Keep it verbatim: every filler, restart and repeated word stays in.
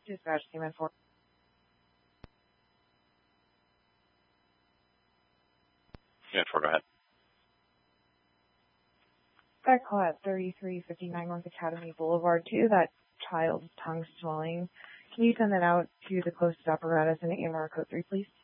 Dispatch team in four. Yeah, four, go ahead. That call at thirty-three fifty-nine North Academy Boulevard to that child's tongue swelling. Can you send that out to the closest apparatus in A M R code three, please?